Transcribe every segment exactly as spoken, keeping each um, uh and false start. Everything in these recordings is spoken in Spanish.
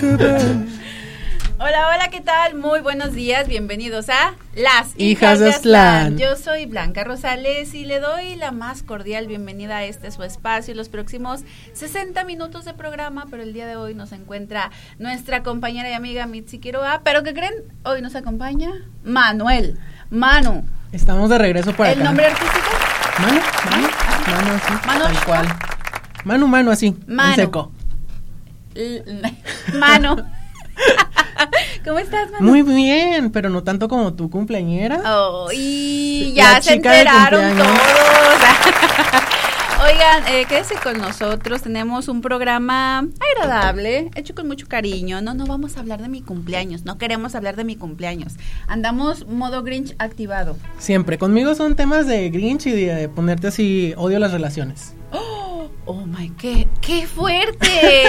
Hola, hola, ¿qué tal? Muy buenos días, bienvenidos a Las Hijas, Hijas de Aztlán. Yo soy Blanca Rosales y le doy la más cordial bienvenida a este su espacio, los próximos sesenta minutos de programa, pero el día de hoy nos encuentra nuestra compañera y amiga Mitzi Quiroga, pero ¿qué creen? Hoy nos acompaña Manuel, Manu. Estamos de regreso por acá. ¿El nombre artístico? Manu, Manu, Manu así, Manu, tal cual. Manu, Manu así, Manu. en seco. L- Manu. ¿Cómo estás, Manu? Muy bien, pero no tanto como tu cumpleañera. Oh, y ya La se chica de enteraron cumpleaños. todos. Oigan, eh, quédense con nosotros, tenemos un programa agradable, hecho con mucho cariño. No, no vamos a hablar de mi cumpleaños, no queremos hablar de mi cumpleaños. Andamos modo Grinch activado. Siempre, conmigo son temas de Grinch y de, de ponerte así, odio las relaciones. Oh, oh my, qué, qué fuerte.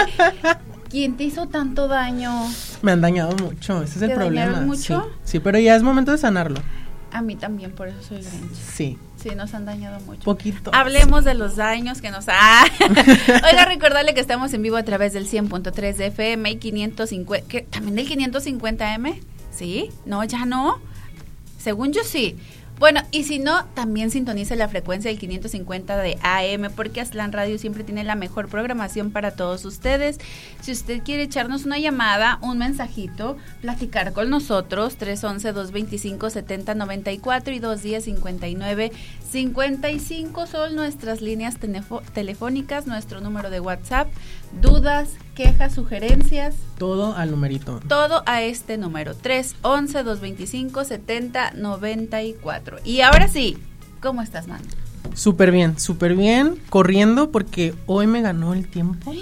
¿Quién te hizo tanto daño? Me han dañado mucho, ese es el ¿Te problema. dañaron mucho? Sí, sí, pero ya es momento de sanarlo. A mí también, por eso soy Grinch. Sí. Sí, nos han dañado mucho. Poquito. Hablemos de los daños que nos ha... Oiga, recordarle que estamos en vivo a través del cien punto tres de F M y quinientos cincuenta... ¿qué? ¿También del quinientos cincuenta M? ¿Sí? No, ya no. Según yo sí. Bueno, y si no, también sintonice la frecuencia del quinientos cincuenta de A M, porque Aztlán Radio siempre tiene la mejor programación para todos ustedes. Si usted quiere echarnos una llamada, un mensajito, platicar con nosotros, tres once, dos veinticinco, setenta noventa y cuatro y dos diez, cincuenta y nueve cincuenta y cinco son nuestras líneas tenefo- telefónicas, nuestro número de WhatsApp, dudas, quejas, sugerencias. Todo al numerito. Todo a este número, tres once, dos veinticinco, setenta noventa y cuatro. Y ahora sí, ¿cómo estás, Manu? Súper bien, súper bien, corriendo porque hoy me ganó el tiempo.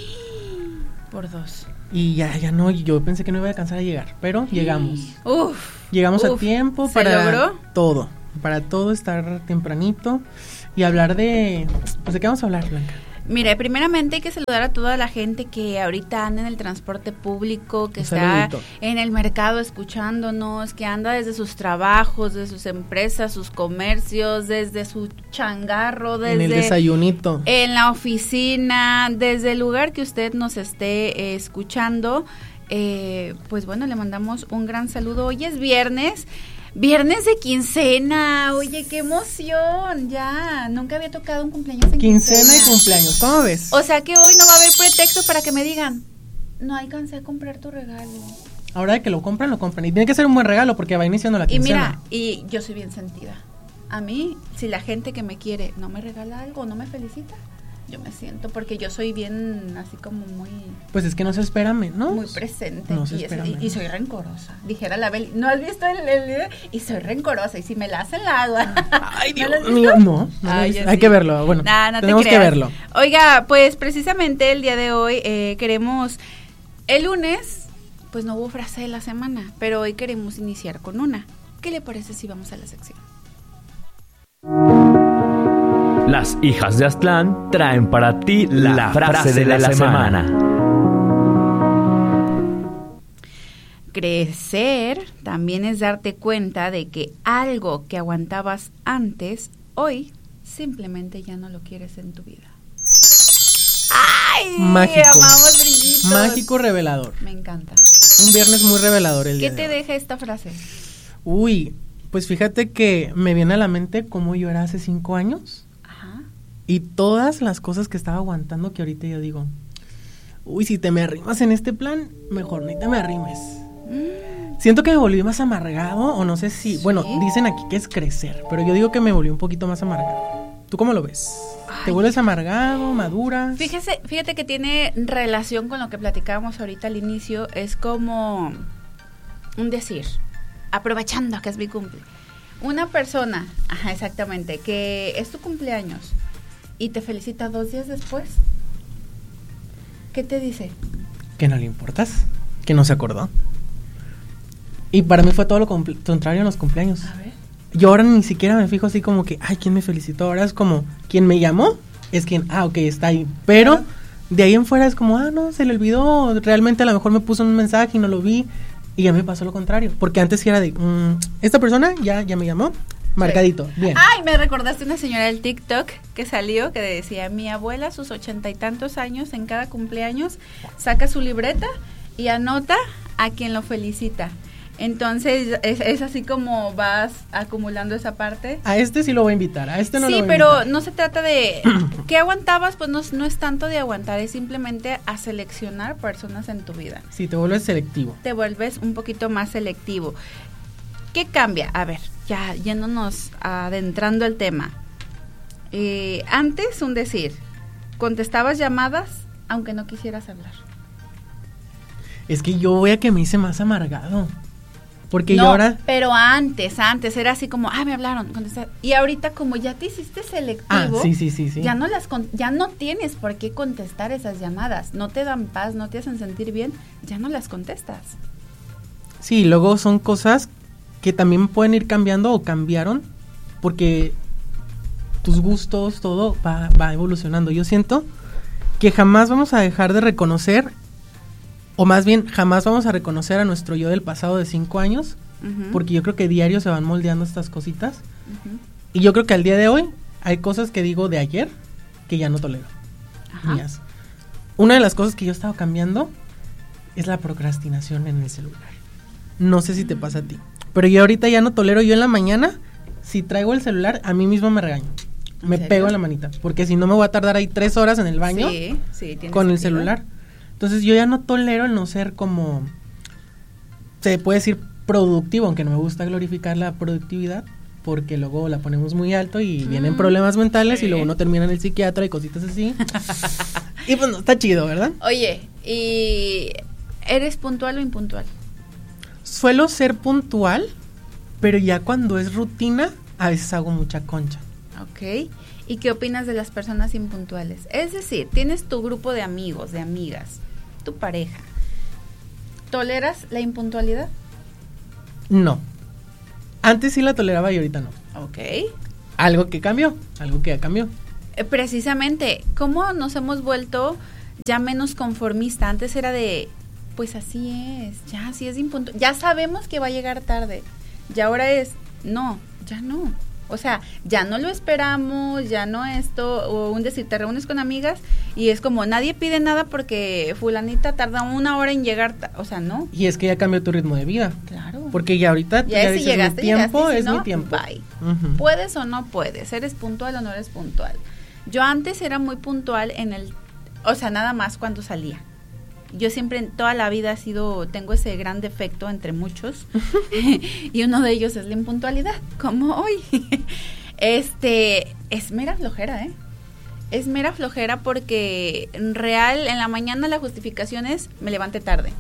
Por dos. Y ya, ya no, yo pensé que no iba a alcanzar a llegar, pero llegamos. Uf. Llegamos uf. a tiempo ¿Se para logró? todo, para todo estar tempranito y hablar de, pues ¿de qué vamos a hablar, Blanca? Mire, primeramente hay que saludar a toda la gente que ahorita anda en el transporte público, que Un está saludito. en el mercado escuchándonos, que anda desde sus trabajos, desde sus empresas, sus comercios, desde su changarro, desde En el desayunito. en la oficina, desde el lugar que usted nos esté eh, escuchando. Eh, pues bueno, le mandamos un gran saludo. Hoy es viernes. Viernes de quincena, oye, qué emoción, ya, nunca había tocado un cumpleaños en quincena. Quincena y cumpleaños, ¿cómo ves? O sea que hoy no va a haber pretexto para que me digan, no alcancé a comprar tu regalo. Ahora de que lo compran, lo compran. Y tiene que ser un buen regalo porque va iniciando la Y quincena. mira, y yo soy bien sentida. A mí, si la gente que me quiere no me regala algo, no me felicita, yo me siento, porque yo soy bien así como muy... Pues es que no se espera menos. Muy presente. No se y, espera es- y- menos. y soy rencorosa. Dijera la Beli, ¿no has visto el, el video? Y soy rencorosa. Y si me la hacen, la hago. Ay, ¿No Dios lo has visto? mío, no. no lo he Ay, visto. yo Hay sí. que verlo. Bueno, Nah, no te tenemos que creas. verlo. Oiga, pues precisamente el día de hoy eh, queremos... El lunes, pues no hubo frase de la semana, pero hoy queremos iniciar con una. ¿Qué le parece si vamos a la sección? Las hijas de Aztlán traen para ti la, la frase de la, de la semana. Crecer también es darte cuenta de que algo que aguantabas antes, hoy simplemente ya no lo quieres en tu vida. ¡Ay! Mágico. Amamos brillitos. Mágico revelador. Me encanta. Un viernes muy revelador el ¿Qué día te de hoy. deja esta frase? Uy, pues fíjate que me viene a la mente cómo yo era hace cinco años Ajá. y todas las cosas que estaba aguantando que ahorita yo digo, uy, si te me arrimas en este plan, mejor ni te me arrimes. Mm. Siento que me volví más amargado o no sé si, ¿Sí? bueno, dicen aquí que es crecer, pero yo digo que me volví un poquito más amargado. ¿Tú cómo lo ves? ¿Te Ay. vuelves amargado, maduras? Fíjese, fíjate que tiene relación con lo que platicábamos ahorita al inicio. Es como un decir, aprovechando que es mi cumple. Una persona, ajá, exactamente, que es tu cumpleaños y te felicita dos días después. ¿Qué te dice? Que no le importas, que no se acordó. Y para mí fue todo lo compl- contrario en los cumpleaños. A ver. Yo ahora ni siquiera me fijo así como que, ay, ¿quién me felicitó? Ahora es como, ¿quién me llamó? Es quien, ah, ok, está ahí. Pero Claro. de ahí en fuera es como, ah, no, se le olvidó. Realmente a lo mejor me puso un mensaje y no lo vi. Y ya me pasó lo contrario. Porque antes sí era de, mm, esta persona ya, ya me llamó, marcadito, Sí. bien. Ay, me recordaste una señora del TikTok que salió que decía, mi abuela a sus ochenta y tantos años en cada cumpleaños saca su libreta y anota a quien lo felicita. Entonces, es, es así como vas acumulando esa parte. A este sí lo voy a invitar, a este no sí, lo voy a pero invitar. no se trata de... ¿Qué aguantabas? Pues no, no es tanto de aguantar, es simplemente a seleccionar personas en tu vida. Sí, te vuelves selectivo. Te vuelves un poquito más selectivo. ¿Qué cambia? A ver, ya yéndonos adentrando el tema. Eh, antes, un decir, contestabas llamadas aunque no quisieras hablar. Es que yo voy a que me hice más amargado. Porque no, yo ahora... pero antes, antes era así como, ah, me hablaron, contestar. Y ahorita como ya te hiciste selectivo, Ah, sí, sí, sí, sí. ya no las con- ya no tienes por qué contestar esas llamadas. No te dan paz, no te hacen sentir bien, ya no las contestas. Sí, luego son cosas que también pueden ir cambiando o cambiaron porque tus gustos, todo va, va evolucionando. Yo siento que jamás vamos a dejar de reconocer, o más bien jamás vamos a reconocer a nuestro yo del pasado de cinco años, Uh-huh. porque yo creo que diario se van moldeando estas cositas. Uh-huh. Y yo creo que al día de hoy hay cosas que digo de ayer que ya no tolero. Ajá. Mías. Una de las cosas que yo he estado cambiando es la procrastinación en el celular. No sé si te pasa a ti, pero yo ahorita ya no tolero. Yo en la mañana, si traigo el celular, a mí mismo me regaño. Me serio? pego en la manita, porque si no me voy a tardar ahí tres horas en el baño Sí, sí, tiene con el sentido. celular. Entonces yo ya no tolero el no ser como, se puede decir productivo, aunque no me gusta glorificar la productividad, porque luego la ponemos muy alto y vienen Mm, problemas mentales sí. y luego uno termina en el psiquiatra y cositas así. Y pues no, está chido, ¿verdad? Oye, ¿y eres puntual o impuntual? Suelo ser puntual, pero ya cuando es rutina, a veces hago mucha concha. Ok. ¿Y qué opinas de las personas impuntuales? Es decir, tienes tu grupo de amigos, de amigas, tu pareja. ¿Toleras la impuntualidad? No. Antes sí la toleraba y ahorita no. Ok. Algo que cambió, algo que ya cambió. Eh, precisamente, ¿cómo nos hemos vuelto ya menos conformista? Antes era de, pues así es, ya así es impuntual. Ya sabemos que va a llegar tarde. Y ahora es, no, ya no. O sea, ya no lo esperamos, ya no esto, o un decir, te reúnes con amigas y es como, nadie pide nada porque fulanita tarda una hora en llegar, ta- o sea, no. Y es que ya cambió tu ritmo de vida. Claro. Porque ya ahorita tú ya ya es si dices, llegaste, mi tiempo llegaste, y si es no, mi tiempo. bye. Ujú. ¿Puedes o no puedes? ¿Eres puntual o no eres puntual? Yo antes era muy puntual en el, o sea, nada más cuando salía. Yo siempre en toda la vida he sido, tengo ese gran defecto entre muchos y uno de ellos es la impuntualidad, como hoy. Este, es mera flojera, ¿eh? Es mera flojera porque en real, en la mañana la justificación es, me levanté tarde.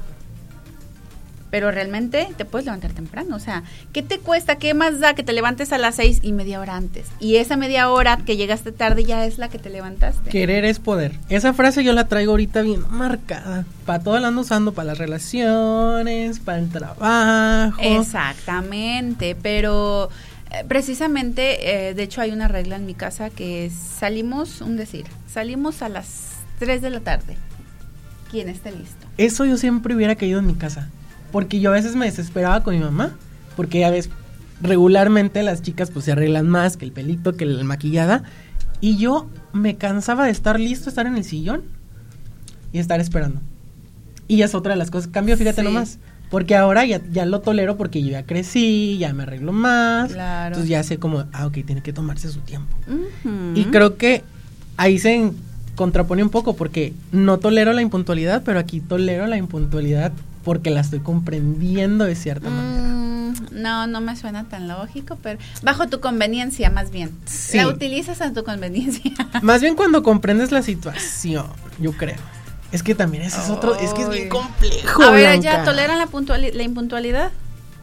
Pero realmente te puedes levantar temprano, o sea, ¿qué te cuesta? ¿Qué más da que te levantes a las seis y media hora antes? Y esa media hora que llegaste tarde ya es la que te levantaste. Querer es poder. Esa frase yo la traigo ahorita bien marcada. Para todo la ando usando, para las relaciones, para el trabajo. Exactamente, pero eh, precisamente, eh, de hecho hay una regla en mi casa que es, salimos, un decir, salimos a las tres de la tarde. ¿Quién esté listo? Eso yo siempre hubiera querido en mi casa. Porque yo a veces me desesperaba con mi mamá. Porque ya ves, regularmente las chicas pues se arreglan más que el pelito, que la maquillada. Y yo me cansaba de estar listo, estar en el sillón y estar esperando. Y es otra de las cosas. Cambio, fíjate Sí. nomás. Porque ahora ya, ya lo tolero porque yo ya crecí, ya me arreglo más. Claro. Entonces ya sé como, ah, ok, tiene que tomarse su tiempo. Ujú. Y creo que ahí se en- contrapone un poco porque no tolero la impuntualidad, pero aquí tolero la impuntualidad porque la estoy comprendiendo de cierta manera. Mm, no, no me suena tan lógico, pero bajo tu conveniencia más bien. Sí. La utilizas a tu conveniencia. Más bien cuando comprendes la situación, yo creo. Es que también ese es otro, es que es bien Ay. complejo. A ver, Blanca. ¿ya toleran la, puntuali- la impuntualidad?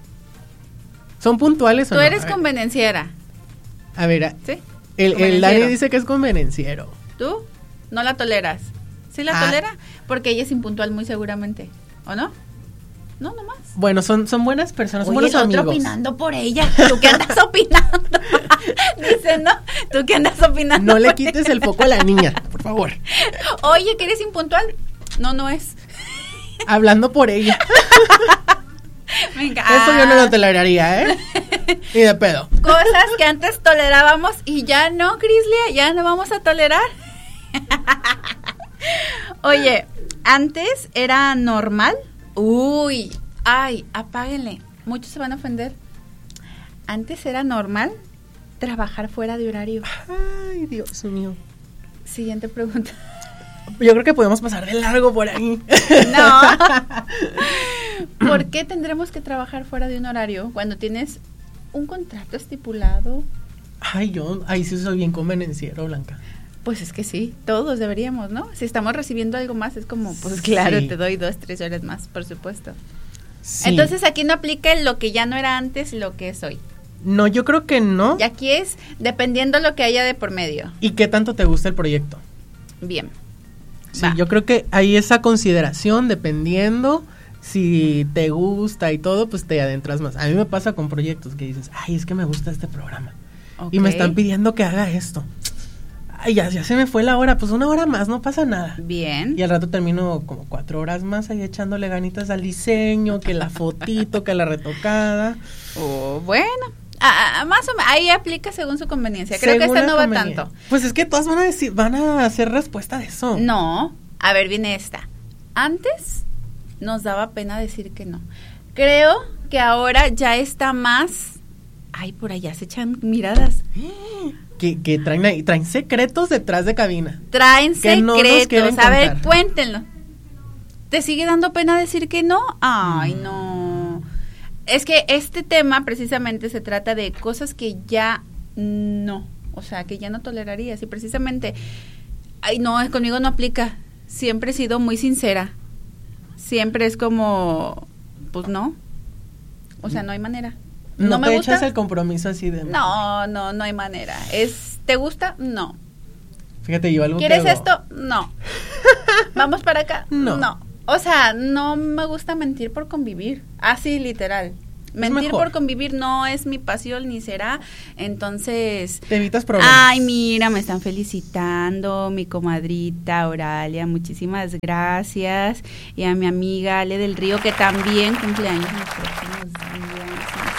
¿Son puntuales o Tú no? eres A ver, convenenciera, A ver, a- ¿sí? el, el Convenenciero. Dani dice que es convenenciero. ¿Tú? ¿No la toleras? ¿Sí la Ah. tolera? Porque ella es impuntual muy seguramente, ¿o no? No, nomás. Bueno, son, son buenas personas, son Oye, el buenos otro amigos. opinando por ella. ¿Tú qué andas opinando? Dice, ¿no? ¿Tú qué andas opinando? No le por quites ella? el foco a la niña, por favor. Oye, ¿que eres impuntual? No, no es. Hablando por ella. Venga. Eso yo no ah, lo toleraría, ¿eh? Ni de pedo. Cosas que antes tolerábamos y ya no, Crislia, ya no vamos a tolerar. Oye, antes era normal Uy, ay, apáguenle. Muchos se van a ofender. Antes era normal trabajar fuera de horario. Ay, Dios mío. Siguiente pregunta. Yo creo que podemos pasar de largo por ahí. No. ¿Por qué tendremos que trabajar fuera de un horario cuando tienes un contrato estipulado? Ay, yo ahí sí soy bien convenenciero, Blanca. Pues es que sí, todos deberíamos, ¿no? Si estamos recibiendo algo más, es como, pues claro, Sí. te doy dos, tres horas más, por supuesto. Sí. Entonces aquí no aplica lo que ya no era antes, lo que es hoy. No, yo creo que no. Y aquí es dependiendo lo que haya de por medio. ¿Y qué tanto te gusta el proyecto? Bien. Sí, Va. yo creo que hay esa consideración dependiendo si te gusta y todo, pues te adentras más. A mí me pasa con proyectos que dices, ay, es que me gusta este programa. Ok. Y me están pidiendo que haga esto. Ay, ya, ya se me fue la hora, pues una hora más, no pasa nada. Bien. Y al rato termino como cuatro horas más ahí echándole ganitas al diseño, que la fotito, que la retocada. Oh, bueno. Ah, ah, más o menos, ahí aplica según su conveniencia. Creo Según que esta la no va conveniencia. tanto. Pues es que todas van a decir, van a hacer respuesta de eso. No, a ver, viene esta. Antes nos daba pena decir que no. Creo que ahora ya está más. Ay, por allá se echan miradas. Que, que traen ahí, traen secretos detrás de cabina. Traen Que no nos secretos. quieren A ver, contar. cuéntenlo. ¿Te sigue dando pena decir que no? Ay, Mm. no. Es que este tema precisamente se trata de cosas que ya no, o sea, que ya no tolerarías. Y precisamente, ay, no, conmigo no aplica. Siempre he sido muy sincera. Siempre es como, pues no. O sea, no hay manera. No, ¿No me te gusta? echas el compromiso así de... No, no, no hay manera. Es, ¿te gusta? No. Fíjate, yo algo ¿Quieres que hago- esto? No. ¿Vamos para acá? No. O sea, no me gusta mentir por convivir. Así, literal. Mentir mejor. por convivir no es mi pasión ni será. Entonces, Te evitas problemas. ay, mira, me están felicitando mi comadrita Auralia. Muchísimas gracias. Y a mi amiga Ale del Río, que también cumple años en los próximos días.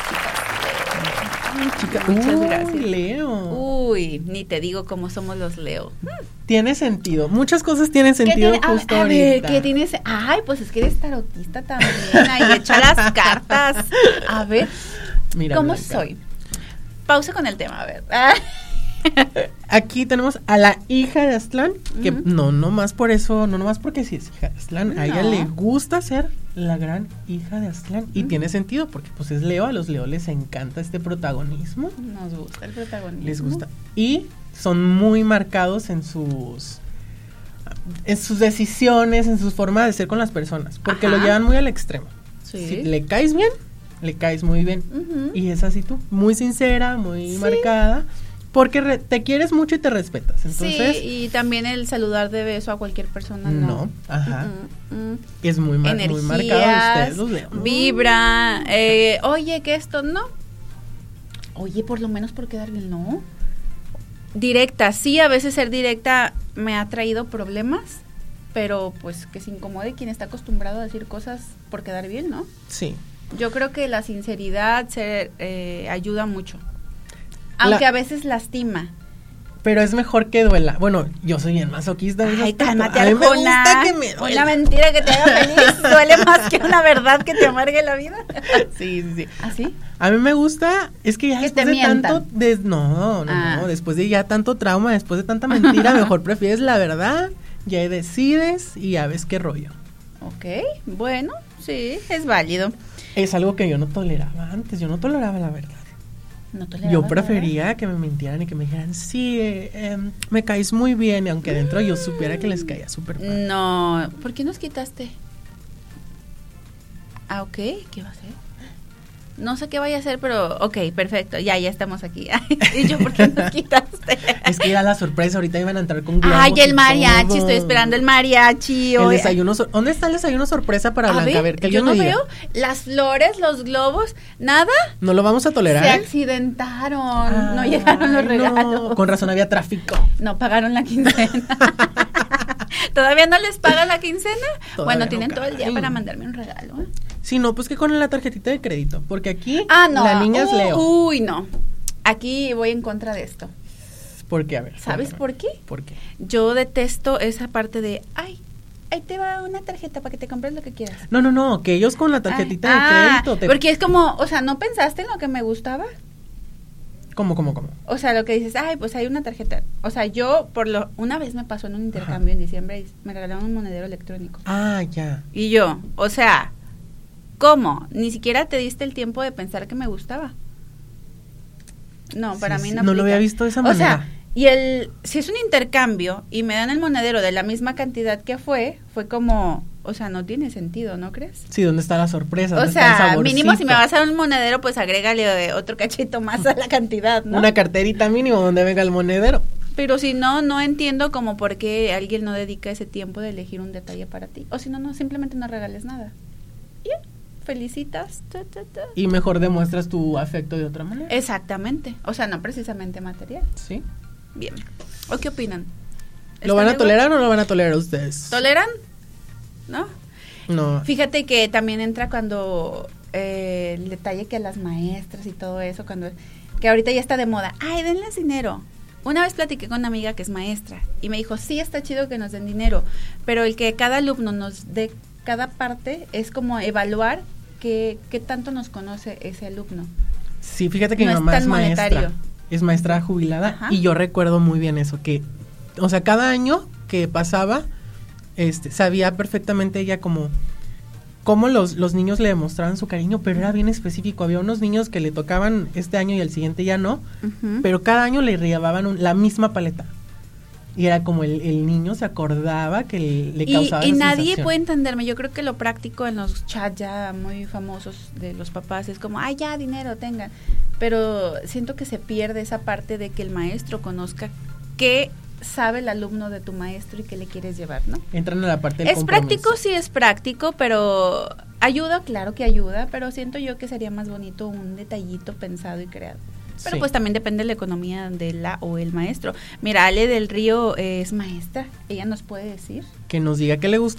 Chica, Muchas uy, gracias. Leo. Uy, ni te digo cómo somos los Leo. Tiene sentido. Muchas cosas tienen sentido ¿Qué tiene? justo a, a ver, ahorita. ¿qué tienes? Ay, pues es que eres tarotista también. Ahí echa las cartas. A ver, Mira, ¿cómo Blanca, soy? Pausa con el tema, a ver. Aquí tenemos a la hija de Aztlán, que Ujú. no, no más por eso, no nomás porque sí es hija de Aztlán, a ella No. le gusta ser la gran hija de Aztlán y Ujú. tiene sentido porque pues es Leo, a los Leo les encanta este protagonismo, Nos gusta el protagonismo. les gusta y son muy marcados en sus en sus decisiones, en su forma de ser con las personas, porque Ajá. lo llevan muy al extremo. Sí. Si le caes bien, le caes muy bien. Ujú. Y es así tú, muy sincera, muy Sí. marcada, porque re- te quieres mucho y te respetas. Entonces, sí, y también el saludar de beso a cualquier persona, ¿no? no, ajá. Mm, mm, mm. es muy, mar- muy marcado de ustedes los Leo. Vibra, eh, oye, que esto no. Oye, por lo menos por quedar bien, ¿no? Directa, sí, a veces ser directa me ha traído problemas, pero pues que se incomode quien está acostumbrado a decir cosas por quedar bien, ¿no? Sí. Yo creo que la sinceridad se, eh, ayuda mucho, aunque La- a veces lastima. Pero es mejor que duela. Bueno, yo soy bien masoquista. en ese Ay, aspecto. cálmate, A mí me Arjona. gusta que me duela. Una mentira que te haga feliz duele más que una verdad que te amargue la vida. Sí, sí, sí. ¿Así? A mí me gusta, es que ya Que después te de tanto, mientan. des- no, no, Ah. no, después de ya tanto trauma, después de tanta mentira, mejor prefieres la verdad, ya ahí decides y ya ves qué rollo. Ok, bueno, sí, es válido. Es algo que yo no toleraba antes, yo no toleraba la verdad. No tolerabas Yo la prefería que me mintieran y que me dijeran, sí, eh, em, me caes muy bien, y aunque dentro yo supiera que les caía súper verdad. mal. No, ¿por qué nos quitaste? Ah, ok, ¿qué va a hacer? No sé qué vaya a hacer, pero ok, perfecto, ya, ya estamos aquí. Y yo, ¿por qué nos quitaste? Es que era la sorpresa, ahorita iban a entrar con globos. Ay, el y mariachi, todo. estoy esperando el mariachi. El hoy. desayuno, sor- ¿dónde está el desayuno sorpresa para A Blanca? ver, A ver, que yo alguien no me diga. veo las flores, los globos, nada. ¿No lo vamos a tolerar? Se accidentaron, no llegaron los Ay, regalos. no, con razón había tráfico. No pagaron la quincena. ¿Todavía no les pagan la quincena? Todavía bueno, no tienen todo el día caen. para mandarme un regalo. ¿eh? Sí, no, pues que con la tarjetita de crédito, porque aquí Ah, no. la niña es Uh, Leo. Uy, no. Aquí voy en contra de esto. Porque, a ver. ¿Sabes cuéntame. por qué? ¿Por qué? Yo detesto esa parte de, ay, ahí te va una tarjeta para que te compres lo que quieras. No, no, no, que ellos con la tarjetita Ay, de ah, crédito te... porque es como, o sea, ¿no pensaste en lo que me gustaba? ¿Cómo, cómo, cómo? O sea, lo que dices, ay, pues hay una tarjeta. O sea, yo, por lo una vez me pasó en un intercambio Ajá. en diciembre y me regalaron un monedero electrónico. Ah, ya. Y yo, o sea, ¿cómo? Ni siquiera te diste el tiempo de pensar que me gustaba. No, Sí, para mí sí, no no aplica. lo había visto de esa o manera. O sea, y el, si es un intercambio y me dan el monedero de la misma cantidad que fue, fue como, o sea, no tiene sentido, ¿no crees? Sí, ¿dónde está la sorpresa? O ¿Dónde está el sea, saborcito? mínimo si me vas a dar un monedero, pues agrégale otro cachito más a la cantidad, ¿no? Una carterita mínimo donde venga el monedero. Pero si no, no entiendo como por qué alguien no dedica ese tiempo de elegir un detalle para ti. O si no, no, simplemente no regales nada. Y ya, felicitas. Ta, ta, ta. Y mejor demuestras tu afecto de otra manera. Exactamente. O sea, no precisamente material. Sí. Bien. ¿O qué opinan? ¿Lo van a tolerar o no lo van a tolerar ustedes? ¿Toleran? ¿No? No. Fíjate que también entra cuando eh, el detalle que a las maestras y todo eso, cuando que ahorita ya está de moda. Ay, denles dinero. Una vez platiqué con una amiga que es maestra y me dijo, sí, está chido que nos den dinero, pero el que cada alumno nos dé cada parte es como evaluar qué, qué tanto nos conoce ese alumno. Sí, fíjate que no mi mamá es, es maestra. Es maestra jubilada. Ajá. Y yo recuerdo muy bien eso, que, o sea, cada año que pasaba, este, sabía perfectamente ella como cómo los, los niños le demostraban su cariño, pero era bien específico. Había unos niños que le tocaban este año y el siguiente ya no, uh-huh. pero cada año le llevaban un, la misma paleta. Y era como el, el niño se acordaba que le, le causaba Y, y esa nadie sensación. puede entenderme. Yo creo que lo práctico en los chats ya muy famosos de los papás es como, ay, ya, dinero, tengan. Pero siento que se pierde esa parte de que el maestro conozca qué sabe el alumno de tu maestro y qué le quieres llevar, ¿no? Entran a la parte del Es compromiso. práctico, sí es práctico, pero ayuda, claro que ayuda, pero siento yo que sería más bonito un detallito pensado y creado. Pero sí. Pues también depende de la economía de la o el maestro. Mira, Ale del Río eh, es maestra, ella nos puede decir. Que nos diga qué le gusta